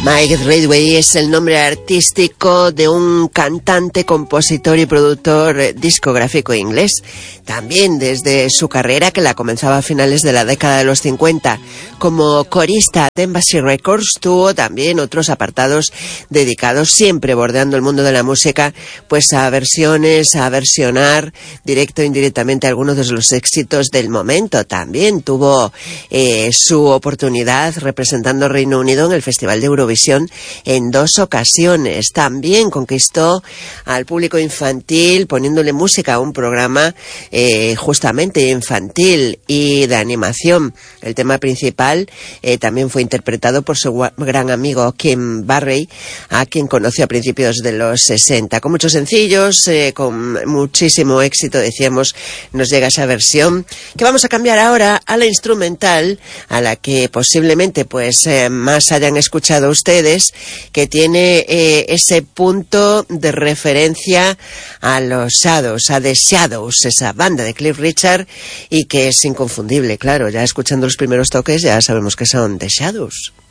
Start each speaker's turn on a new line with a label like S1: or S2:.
S1: Mike Ridgway es el nombre artístico de un cantante, compositor y productor discográfico inglés. También desde su carrera, que la comenzaba a finales de la década de los 50, como corista de Embassy Records, tuvo también otros apartados dedicados, siempre bordeando el mundo de la música, pues a versiones, a versionar directo e indirectamente algunos de los éxitos del momento. También tuvo su oportunidad representando Reino Unido en el Festival de Eurovisión en 2 ocasiones. También conquistó al público infantil poniéndole música a un programa justamente infantil y de animación. El tema principal también fue interpretado por su gran amigo Kim Barry, a quien conoció a principios de los 60. Con muchos sencillos, con muchísimo éxito, decíamos, nos llega esa versión, que vamos a cambiar ahora a la instrumental, a la que posiblemente pues más hayan escuchado ustedes, que tiene ese punto de referencia a los Shadows, a The Shadows, esa banda de Cliff Richard, y que es inconfundible, claro, ya escuchando los primeros toques ya sabemos que son The Shadows.